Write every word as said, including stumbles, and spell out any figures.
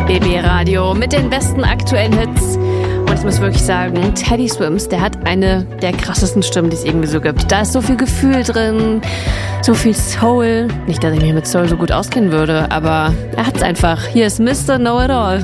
B B Radio mit den besten aktuellen Hits. Und ich muss wirklich sagen, Teddy Swims, der hat eine der krassesten Stimmen, die es irgendwie so gibt. Da ist so viel Gefühl drin, so viel Soul. Nicht, dass ich mich mit Soul so gut auskennen würde, aber er hat's einfach. Hier ist Mister Know-It-All.